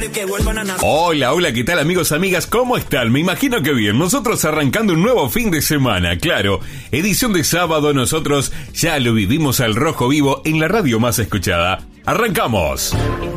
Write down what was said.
Hola, hola, ¿qué tal amigos, amigas? ¿Cómo están? Me imagino que bien. Nosotros arrancando un nuevo fin de semana, claro. Edición de sábado, nosotros ya lo vivimos al rojo vivo en la radio más escuchada. ¡Arrancamos!